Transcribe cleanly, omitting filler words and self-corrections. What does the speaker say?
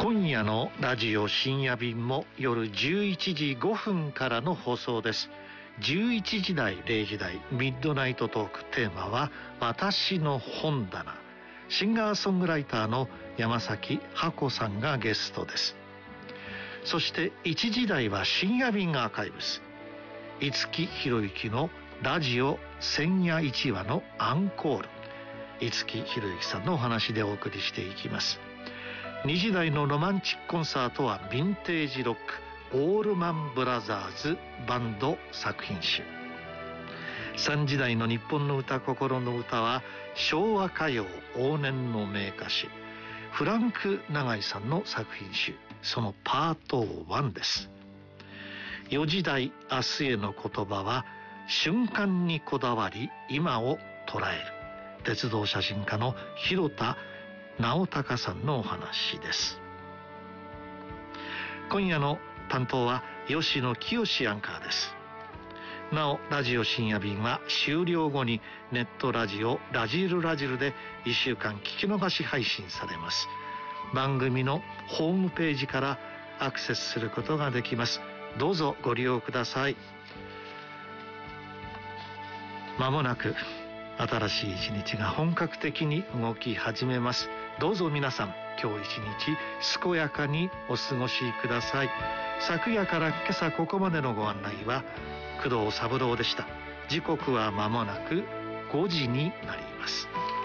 今夜のラジオ深夜便も夜11時5分からの放送です。11時台0時台ミッドナイトトーク、テーマは私の本棚。シンガーソングライターの山崎ハコさんがゲストです。そして1時台は深夜便アーカイブス、五木ひろゆきのラジオ千夜一話のアンコール、五木ひろゆきさんのお話でお送りしていきます。2時台のロマンチックコンサートはヴィンテージロックオールマンブラザーズバンド作品集。3時台の日本の歌心の歌は昭和歌謡往年の名歌手フランク永井さんの作品集、そのパート1です。4時台明日への言葉は瞬間にこだわり今を捉える、鉄道写真家の広田直隆さんのお話です。今夜の担当は吉野清アンカーです。なおラジオ深夜便は終了後にネットラジオラジルラジルで1週間聞き逃し配信されます。番組のホームページからアクセスすることができます。どうぞご利用ください。まもなく新しい一日が本格的に動き始めます。どうぞ皆さん今日一日健やかにお過ごしください。昨夜から今朝ここまでのご案内は工藤三郎でした。時刻はまもなく5時になります。